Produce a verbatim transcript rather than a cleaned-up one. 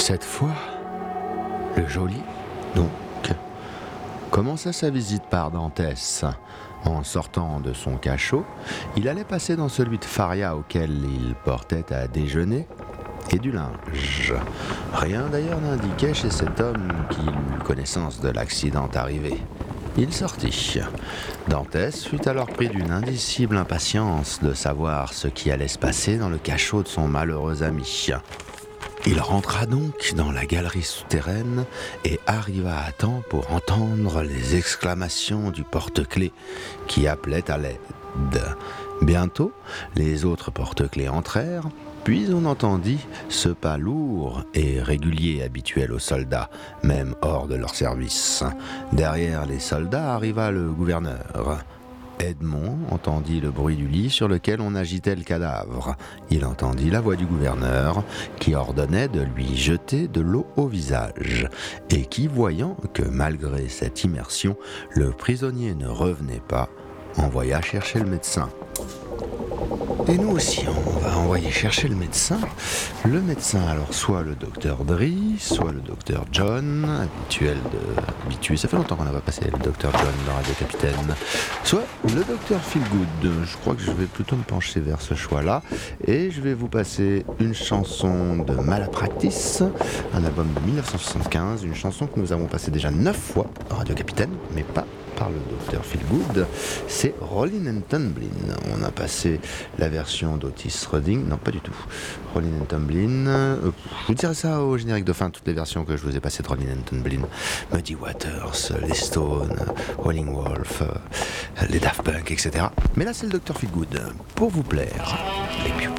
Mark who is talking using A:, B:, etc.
A: Cette fois, le geôlier, donc, commença sa visite par Dantès. En sortant de son cachot, il allait passer dans celui de Faria auquel il portait à déjeuner et du linge. Rien d'ailleurs n'indiquait chez cet homme qu'il eût connaissance de l'accident arrivé. Il sortit. Dantès fut alors pris d'une indicible impatience de savoir ce qui allait se passer dans le cachot de son malheureux ami. Il rentra donc dans la galerie souterraine et arriva à temps pour entendre les exclamations du porte-clés qui appelait à l'aide. Bientôt, les autres porte-clés entrèrent, puis on entendit ce pas lourd et régulier habituel aux soldats, même hors de leur service. Derrière les soldats arriva le gouverneur. Edmond entendit le bruit du lit sur lequel on agitait le cadavre. Il entendit la voix du gouverneur qui ordonnait de lui jeter de l'eau au visage et qui, voyant que malgré cette immersion, le prisonnier ne revenait pas, envoya chercher le médecin. Et nous aussi, on va envoyer chercher le médecin. Le médecin, alors, soit le docteur Drie, soit le docteur John, habituel de... habitué, ça fait longtemps qu'on n'a pas passé le docteur John dans Radio Capitaine, soit le docteur Feelgood. Je crois que je vais plutôt me pencher vers ce choix-là. Et je vais vous passer une chanson de Malapractice, un album de dix-neuf cent soixante-quinze, une chanson que nous avons passée déjà neuf fois dans Radio Capitaine, mais pas par le docteur Feelgood, c'est Rollin' and Tumblin'. On a passé la version d'Otis Redding, non pas du tout, Rollin' and Tumblin', euh, je vous dirai ça au générique de fin, toutes les versions que je vous ai passées de Rollin' and Tumblin', Muddy Waters, les Stones, Howlin' Wolf, euh, les Daft Punk, et cetera. Mais là c'est le docteur Feelgood, pour vous plaire, les